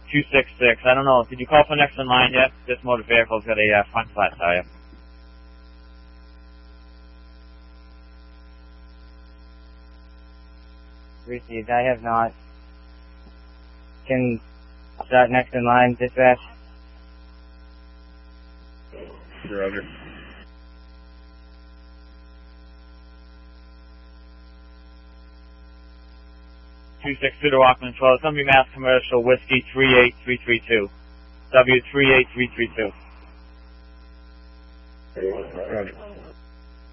266. I don't know. Did you call for next in line yet? This motor vehicle's got a front flat tire. Received. I have not. Can start next in line, dispatch. Roger. To Rockland Control. It's going to be Mass Commercial Whiskey 38332. W38332. Roger.